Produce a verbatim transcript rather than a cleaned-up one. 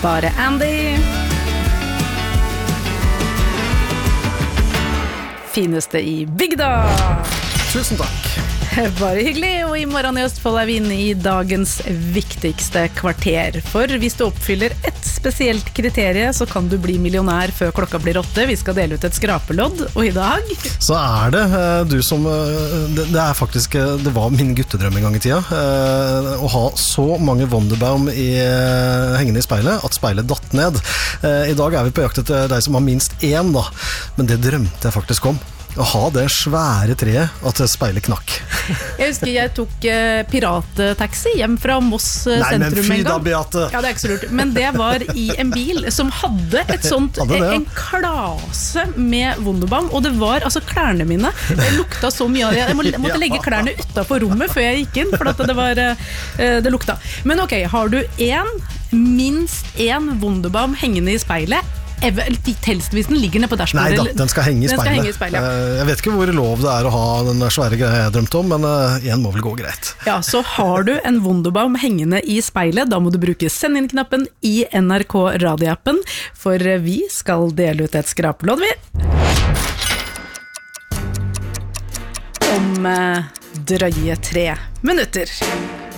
Bare Andy. Fineste i bygda. Tusen takk. Bare hyggelig, og i morgen i Østfold er vi inne i dagens viktigste kvarter. For hvis du oppfyller et spesielt kriterie, så kan du bli millionær før klokka blir åtte. Vi skal dele ut et skrapelodd, og i dag så er det du som det, det er faktisk, det var min guttedrøm en gang i tida, å ha så mange Wonderbaum i, hengende i speilet, at speilet datt ned. I dag er vi på jakt etter deg som har minst én, da. Men det drømte jeg faktisk om. Å ha det svære treet at speilet knakk. Jeg husker jeg tok uh, pirattaxi hjem fra Moss uh, Nei, sentrum en gang. Nei, men fy da, Beate. Ja, det er ikke så lurt. Men det var i en bil som hadde et sånt, hadde det, ja. en klase med Wunderbaum, og det var altså klærne mine. Det lukta så mye av det. Jeg må, måtte ja. legge klærne utenfor rommet før jeg gikk inn, for at det var, uh, det lukta. Men ok, har du en, minst en Wunderbaum hengende i speilet, helst hvis den ligger nede på dashbordet. Nei da, den skal henge i speilet. Den skal henge i speilet, ja. Jeg vet ikke hvor lov det er å ha den svære greia jeg drømte om, men en må vel gå greit. Ja, så har du en Wunderbaum hengende i speilet, da må du bruke send inn-knappen i N R K radioappen, for vi skal dele ut et skrapelodd, vi. Om eh, drøye tre minutter.